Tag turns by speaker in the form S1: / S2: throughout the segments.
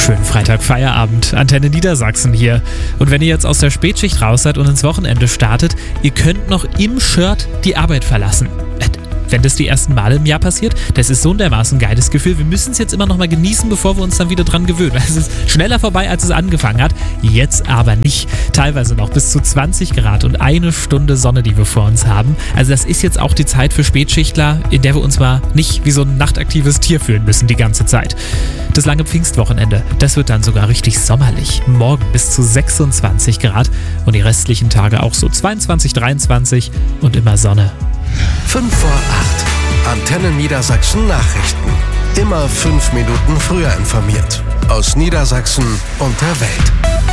S1: Schönen Freitag Feierabend, Antenne Niedersachsen hier. Und wenn ihr jetzt aus der Spätschicht raus seid und ins Wochenende startet, ihr könnt noch im Shirt die Arbeit verlassen. Wenn das die ersten Male im Jahr passiert, das ist so ein dermaßen geiles Gefühl. Wir müssen es jetzt immer noch mal genießen, bevor wir uns dann wieder dran gewöhnen. Es ist schneller vorbei, als es angefangen hat. Jetzt aber nicht. Teilweise noch bis zu 20 Grad und 1 Stunde Sonne, die wir vor uns haben. Also das ist jetzt auch die Zeit für Spätschichtler, in der wir uns mal nicht wie so ein nachtaktives Tier fühlen müssen die ganze Zeit. Das lange Pfingstwochenende, das wird dann sogar richtig sommerlich. Morgen bis zu 26 Grad und die restlichen Tage auch so 22, 23 und immer Sonne.
S2: 5 vor 8. Antenne Niedersachsen Nachrichten. Immer 5 Minuten früher informiert. Aus Niedersachsen und der Welt.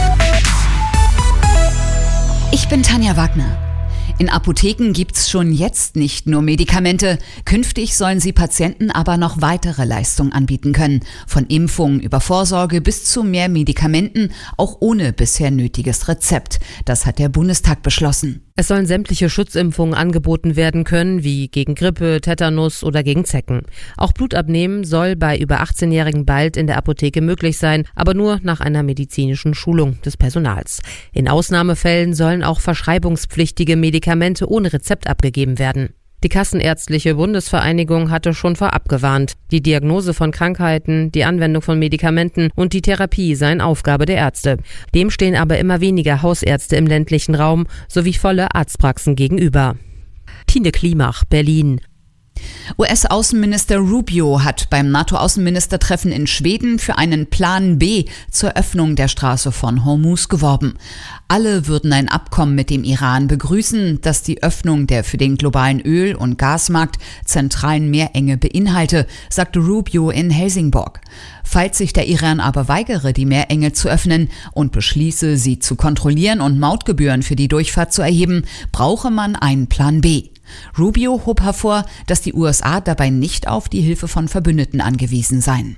S3: Ich bin Tanja Wagner. In Apotheken gibt's schon jetzt nicht nur Medikamente. Künftig sollen sie Patienten aber noch weitere Leistungen anbieten können. Von Impfungen über Vorsorge bis zu mehr Medikamenten, auch ohne bisher nötiges Rezept. Das hat der Bundestag beschlossen.
S4: Es sollen sämtliche Schutzimpfungen angeboten werden können, wie gegen Grippe, Tetanus oder gegen Zecken. Auch Blutabnehmen soll bei über 18-Jährigen bald in der Apotheke möglich sein, aber nur nach einer medizinischen Schulung des Personals. In Ausnahmefällen sollen auch verschreibungspflichtige Medikamente ohne Rezept abgegeben werden. Die Kassenärztliche Bundesvereinigung hatte schon vorab gewarnt. Die Diagnose von Krankheiten, die Anwendung von Medikamenten und die Therapie seien Aufgabe der Ärzte. Dem stehen aber immer weniger Hausärzte im ländlichen Raum sowie volle Arztpraxen gegenüber. Tine Klimach, Berlin.
S3: US-Außenminister Rubio hat beim NATO-Außenministertreffen in Schweden für einen Plan B zur Öffnung der Straße von Hormuz geworben. Alle würden ein Abkommen mit dem Iran begrüßen, das die Öffnung der für den globalen Öl- und Gasmarkt zentralen Meerenge beinhalte, sagte Rubio in Helsingborg. Falls sich der Iran aber weigere, die Meerenge zu öffnen und beschließe, sie zu kontrollieren und Mautgebühren für die Durchfahrt zu erheben, brauche man einen Plan B. Rubio hob hervor, dass die USA dabei nicht auf die Hilfe von Verbündeten angewiesen seien.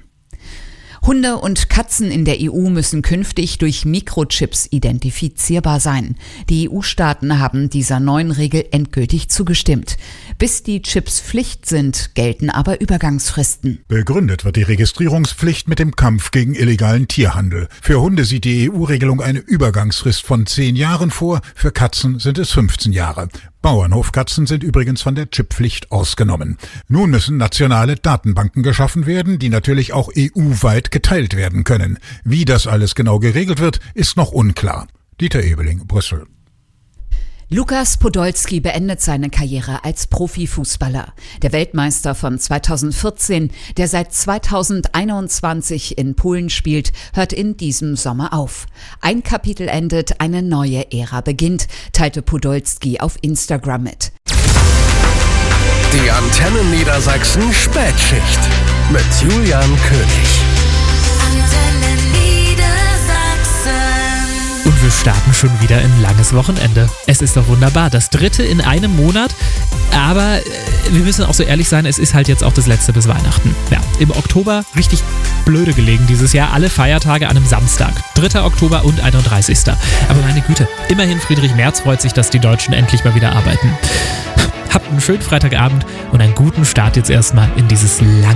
S3: Hunde und Katzen in der EU müssen künftig durch Mikrochips identifizierbar sein. Die EU-Staaten haben dieser neuen Regel endgültig zugestimmt. Bis die Chips Pflicht sind, gelten aber Übergangsfristen.
S5: Begründet wird die Registrierungspflicht mit dem Kampf gegen illegalen Tierhandel. Für Hunde sieht die EU-Regelung eine Übergangsfrist von 10 Jahren vor, für Katzen sind es 15 Jahre. Bauernhofkatzen sind übrigens von der Chipppflicht ausgenommen. Nun müssen nationale Datenbanken geschaffen werden, die natürlich auch EU-weit geteilt werden können. Wie das alles genau geregelt wird, ist noch unklar. Dieter Ebeling, Brüssel.
S3: Lukas Podolski beendet seine Karriere als Profifußballer. Der Weltmeister von 2014, der seit 2021 in Polen spielt, hört in diesem Sommer auf. Ein Kapitel endet, eine neue Ära beginnt, teilte Podolski auf Instagram mit.
S2: Die Antenne Niedersachsen Spätschicht mit Julian König.
S1: Und wir starten schon wieder ein langes Wochenende. Es ist doch wunderbar. Das 3. in einem Monat. Aber wir müssen auch so ehrlich sein, es ist halt jetzt auch das letzte bis Weihnachten. Ja, im Oktober richtig blöde gelegen dieses Jahr. Alle Feiertage an einem Samstag. 3. Oktober und 31. Aber meine Güte, immerhin Friedrich Merz freut sich, dass die Deutschen endlich mal wieder arbeiten. Habt einen schönen Freitagabend und einen guten Start jetzt erstmal in dieses lange